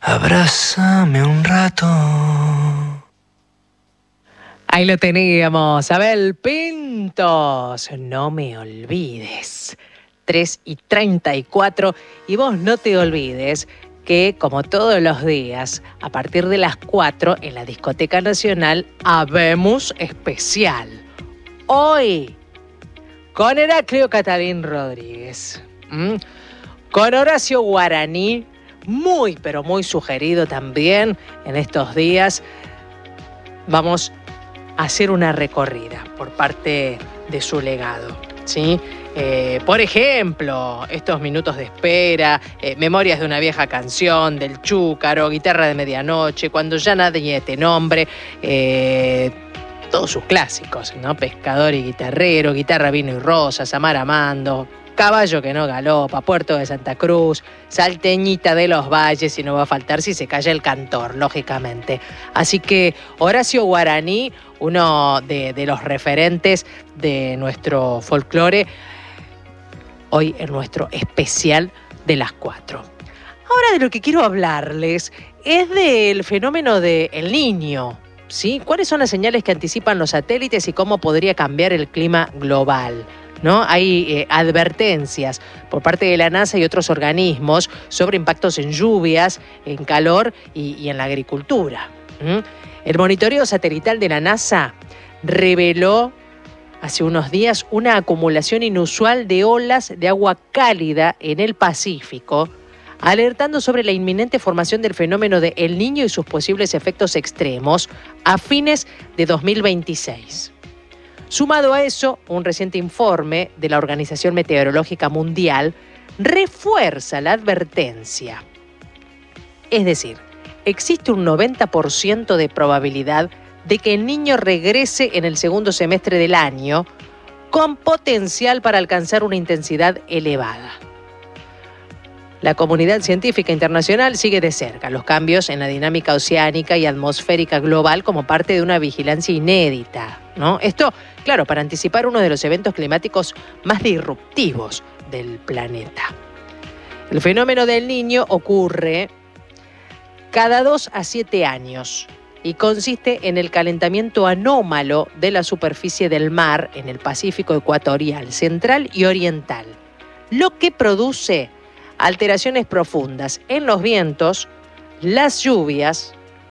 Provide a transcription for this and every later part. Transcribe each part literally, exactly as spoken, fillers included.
Abrázame un rato. Ahí lo teníamos, Abel Pintos, no me olvides. tres y treinta y cuatro, y vos no te olvides que, como todos los días, a partir de las cuatro, en la Discoteca Nacional, habemos especial. Hoy, con Heraclio Catarín Rodríguez, ¿Mm? con Horacio Guaraní, muy pero muy sugerido también en estos días. Vamos a hacer una recorrida por parte de su legado, ¿sí? Eh, por ejemplo, estos minutos de espera, eh, memorias de una vieja canción, del Chúcaro, guitarra de medianoche, cuando ya nadie te nombre, eh, todos sus clásicos, ¿no? Pescador y guitarrero, guitarra, vino y rosas, amar amando, caballo que no galopa, Puerto de Santa Cruz, salteñita de los valles, y no va a faltar si se calla el cantor, lógicamente. Así que Horacio Guaraní, uno de, de los referentes de nuestro folclore, hoy en nuestro especial de las cuatro. Ahora de lo que quiero hablarles es del fenómeno del Niño, ¿sí? ¿Cuáles son las señales que anticipan los satélites y cómo podría cambiar el clima global? ¿No? Hay eh, advertencias por parte de la NASA y otros organismos sobre impactos en lluvias, en calor y, y en la agricultura. ¿Mm? El monitoreo satelital de la NASA reveló hace unos días una acumulación inusual de olas de agua cálida en el Pacífico, alertando sobre la inminente formación del fenómeno de El Niño y sus posibles efectos extremos a fines de dos mil veintiséis. Sumado a eso, un reciente informe de la Organización Meteorológica Mundial refuerza la advertencia. Es decir, existe un noventa por ciento de probabilidad de que el Niño regrese en el segundo semestre del año, con potencial para alcanzar una intensidad elevada. La comunidad científica internacional sigue de cerca los cambios en la dinámica oceánica y atmosférica global como parte de una vigilancia inédita, ¿no? Esto, claro, para anticipar uno de los eventos climáticos más disruptivos del planeta. El fenómeno del Niño ocurre cada dos a siete años y consiste en el calentamiento anómalo de la superficie del mar en el Pacífico ecuatorial, central y oriental, lo que produce alteraciones profundas en los vientos, las lluvias,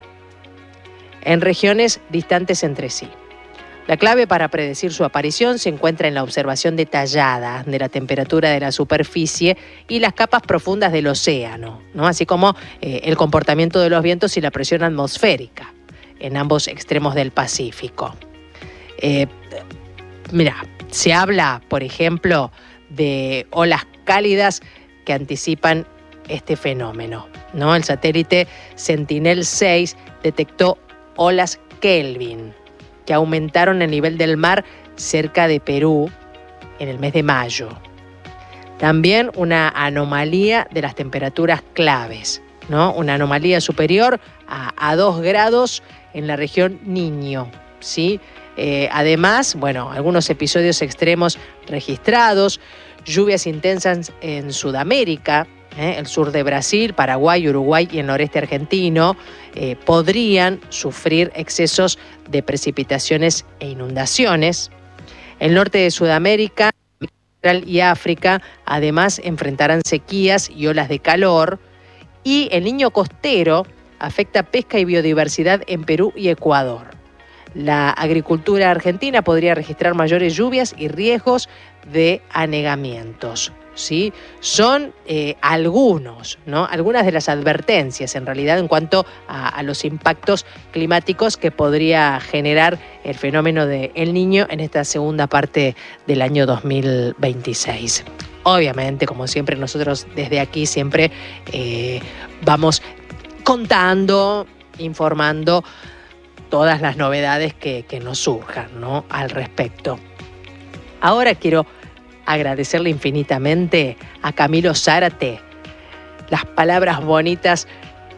en regiones distantes entre sí. La clave para predecir su aparición se encuentra en la observación detallada de la temperatura de la superficie y las capas profundas del océano, ¿no? Así como eh, el comportamiento de los vientos y la presión atmosférica en ambos extremos del Pacífico. Eh, mira, se habla, por ejemplo, de olas cálidas que anticipan este fenómeno, ¿no? El satélite Sentinel seis detectó olas Kelvin que aumentaron el nivel del mar cerca de Perú en el mes de mayo. También una anomalía de las temperaturas claves, ¿no? Una anomalía superior a, a dos grados en la región Niño, ¿sí? Eh, además, bueno, algunos episodios extremos registrados, lluvias intensas en Sudamérica, ¿eh? el sur de Brasil, Paraguay, Uruguay y el noreste argentino, eh, podrían sufrir excesos de precipitaciones e inundaciones. El norte de Sudamérica y África, además, enfrentarán sequías y olas de calor. Y el Niño costero afecta pesca y biodiversidad en Perú y Ecuador. La agricultura argentina podría registrar mayores lluvias y riesgos de anegamientos, ¿sí? Son eh, algunos, ¿no? Algunas de las advertencias, en realidad, en cuanto a, a los impactos climáticos que podría generar el fenómeno de El Niño en esta segunda parte del año dos mil veintiséis. Obviamente, como siempre, nosotros desde aquí siempre eh, vamos contando, informando todas las novedades que, que nos surjan, ¿no? Al respecto. Ahora quiero agradecerle infinitamente a Camilo Zárate las palabras bonitas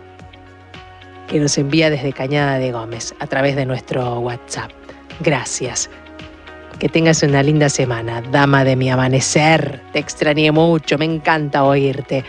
que nos envía desde Cañada de Gómez a través de nuestro WhatsApp. Gracias. Que tengas una linda semana, dama de mi amanecer. Te extrañé mucho, me encanta oírte.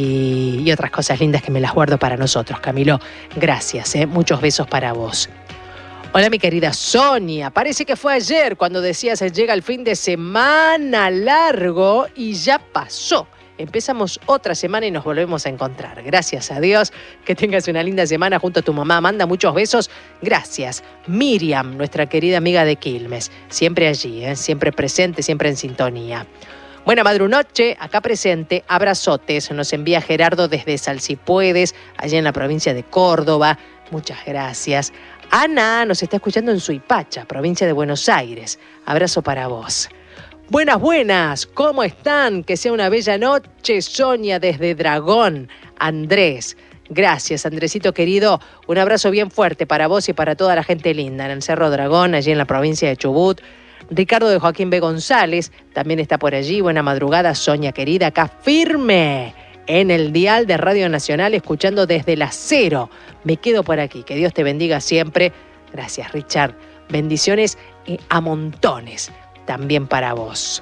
Y, y otras cosas lindas que me las guardo para nosotros, Camilo. Gracias, ¿eh? Muchos besos para vos. Hola, mi querida Sonia. Parece que fue ayer cuando decías que llega el fin de semana largo y ya pasó. Empezamos otra semana y nos volvemos a encontrar. Gracias a Dios. Que tengas una linda semana junto a tu mamá. Manda muchos besos. Gracias. Miriam, nuestra querida amiga de Quilmes. Siempre allí, ¿eh? Siempre presente, siempre en sintonía. Buena madrunoche, acá presente. Abrazotes. Nos envía Gerardo desde Salsipuedes, allá en la provincia de Córdoba. Muchas gracias. Ana nos está escuchando en Suipacha, provincia de Buenos Aires. Abrazo para vos. Buenas, buenas, ¿cómo están? Que sea una bella noche, Sonia desde Dragón. Andrés, gracias, Andresito querido. Un abrazo bien fuerte para vos y para toda la gente linda en el Cerro Dragón, allí en la provincia de Chubut. Ricardo de Joaquín B. González también está por allí. Buena madrugada, Sonia querida, acá firme en el dial de Radio Nacional, escuchando desde las cero. Me quedo por aquí, que Dios te bendiga siempre. Gracias, Richard. Bendiciones eh, a montones. También para vos.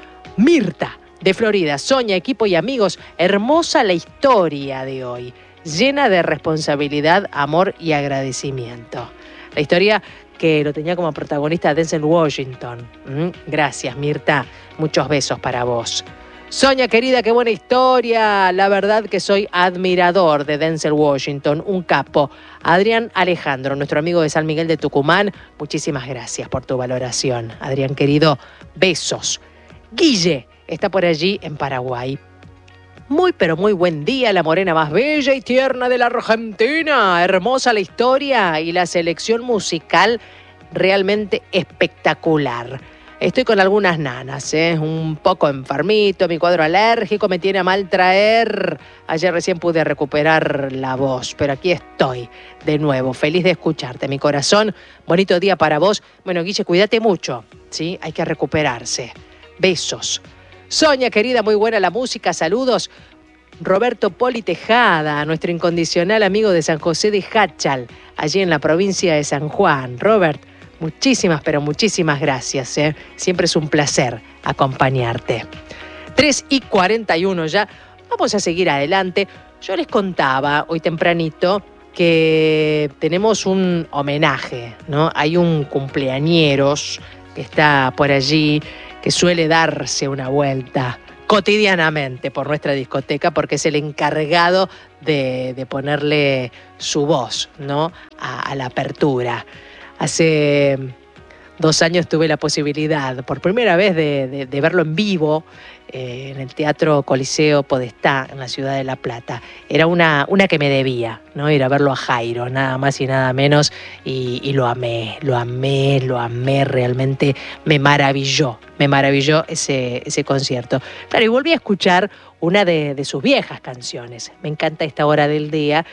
Mirta, de Florida. Sonia, equipo y amigos. Hermosa la historia de hoy. Llena de responsabilidad, amor y agradecimiento. La historia que lo tenía como protagonista Denzel Washington. ¿Mm? Gracias, Mirta. Muchos besos para vos. Sonia, querida, qué buena historia. La verdad que soy admirador de Denzel Washington, un capo. Adrián Alejandro, nuestro amigo de San Miguel de Tucumán, muchísimas gracias por tu valoración. Adrián, querido, besos. Guille está por allí en Paraguay. Muy, pero muy buen día, la morena más bella y tierna de la Argentina. Hermosa la historia y la selección musical realmente espectacular. Estoy con algunas nanas, ¿eh? Un poco enfermito, mi cuadro alérgico me tiene a mal traer. Ayer recién pude recuperar la voz, pero aquí estoy de nuevo, feliz de escucharte, mi corazón. Bonito día para vos. Bueno, Guille, cuídate mucho, ¿sí? Hay que recuperarse. Besos. Sonia, querida, muy buena la música, saludos. Roberto Poli Tejada, nuestro incondicional amigo de San José de Jáchal, allí en la provincia de San Juan. Robert, muchísimas, pero muchísimas gracias, ¿eh? Siempre es un placer acompañarte. tres y cuarenta y uno ya. Vamos a seguir adelante. Yo les contaba hoy tempranito que tenemos un homenaje, ¿no? Hay un cumpleañeros que está por allí, que suele darse una vuelta cotidianamente por nuestra discoteca, porque es el encargado de, de ponerle su voz, ¿no? a, a la apertura. Hace dos años tuve la posibilidad, por primera vez, de, de, de verlo en vivo eh, en el Teatro Coliseo Podestá, en la ciudad de La Plata. Era una, una que me debía, ¿no? Ir a verlo a Jairo, nada más y nada menos, y, y lo amé, lo amé, lo amé, realmente me maravilló, me maravilló ese, ese concierto. Claro, y volví a escuchar una de, de sus viejas canciones. Me encanta esta hora del día,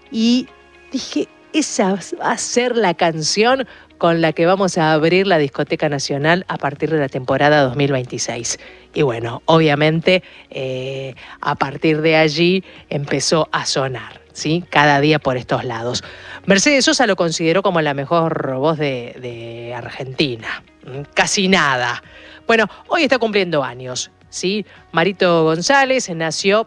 y dije, esa va a ser la canción con la que vamos a abrir la Discoteca Nacional a partir de la temporada dos mil veintiséis. Y bueno, obviamente, eh, a partir de allí empezó a sonar, ¿sí? Cada día por estos lados. Mercedes Sosa lo consideró como la mejor voz de, de Argentina. Casi nada. Bueno, hoy está cumpliendo años, ¿sí? Marito González nació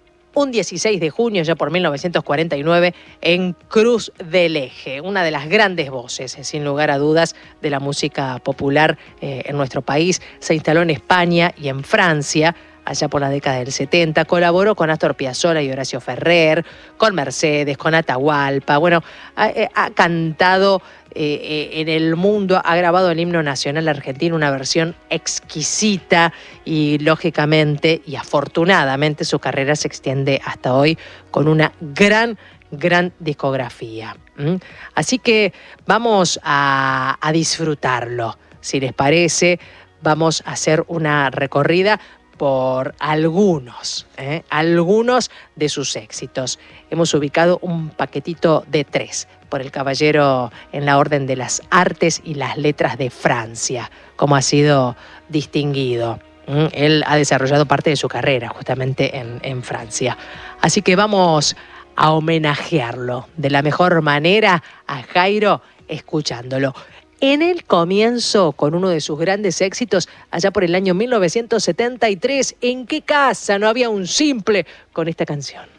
un dieciséis de junio, ya por mil novecientos cuarenta y nueve, en Cruz del Eje, una de las grandes voces, sin lugar a dudas, de la música popular eh, en nuestro país. Se instaló en España y en Francia, allá por la década del setenta. Colaboró con Astor Piazzolla y Horacio Ferrer, con Mercedes, con Atahualpa. Bueno, ha, ha cantado eh, en el mundo, ha grabado el himno nacional argentino, una versión exquisita, y lógicamente y afortunadamente su carrera se extiende hasta hoy con una gran, gran discografía. ¿Mm? Así que vamos a, a disfrutarlo. Si les parece, vamos a hacer una recorrida por algunos, ¿eh? algunos de sus éxitos. Hemos ubicado un paquetito de tres por el caballero en la Orden de las Artes y las Letras de Francia, como ha sido distinguido. ¿Mm? Él ha desarrollado parte de su carrera justamente en, en Francia. Así que vamos a homenajearlo de la mejor manera a Jairo, escuchándolo. en el comienzo con uno de sus grandes éxitos allá por el año mil novecientos setenta y tres. ¿En qué casa no había un simple con esta canción?